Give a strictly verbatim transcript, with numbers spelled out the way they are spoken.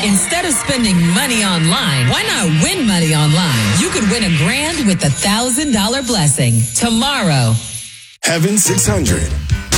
Instead of spending money online, why not win money online? You could win a grand with the one thousand dollars blessing tomorrow. Heaven six hundred.